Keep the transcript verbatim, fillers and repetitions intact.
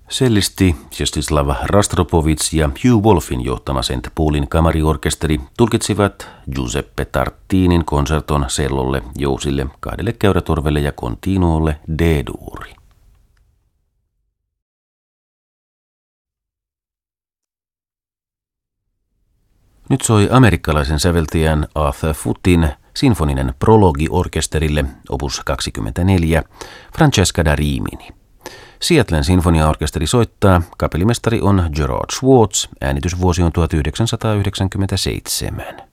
Sellisti Mstislav Rostropovits ja Hugh Wolfin johtama Saint Paulin kamariorkesteri tulkitsivat Giuseppe Tartinin konserton cellolle, jousille, kahdelle käyrätorvelle ja continuolle D-duuri. Nyt soi amerikkalaisen säveltäjän Arthur Footin sinfoninen prologi orkesterille opus kaksikymmentäneljä Francesca da Rimini. Seattlen sinfoniaorkesteri soittaa, kapellimestari on Gerard Schwartz, äänitysvuosi on tuhatyhdeksänsataayhdeksänkymmentäseitsemän.